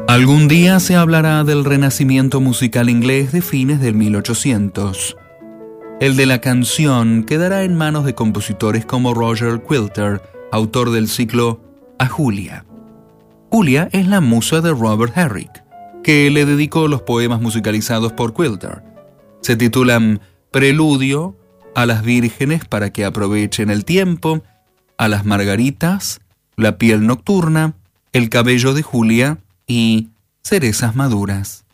Algún día se hablará del renacimiento musical inglés de fines del 1800. El de la canción quedará en manos de compositores como Roger Quilter, autor del ciclo A Julia. Julia es la musa de Robert Herrick, que le dedicó los poemas musicalizados por Quilter. Se titulan Preludio, A las vírgenes para que aprovechen el tiempo, A las margaritas, La piel nocturna, El cabello de Julia y Cerezas maduras.